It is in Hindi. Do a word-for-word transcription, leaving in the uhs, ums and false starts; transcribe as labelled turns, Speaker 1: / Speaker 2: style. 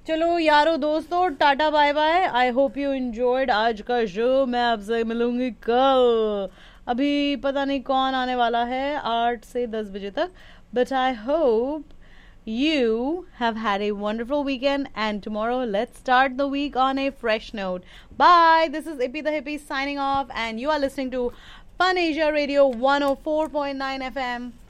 Speaker 1: चलो यारो दोस्तों, tata bye bye. I hope you enjoyed आज का शो। मैं आपसे मिलूंगी कल। अभी पता नहीं कौन आने वाला है आठ से दस बजे तक, but I hope you have had a wonderful weekend, and tomorrow let's start the week on a fresh note. Bye. This is Ippy the Hippie signing off, and you are listening to Fun Asia Radio one oh four point nine F M.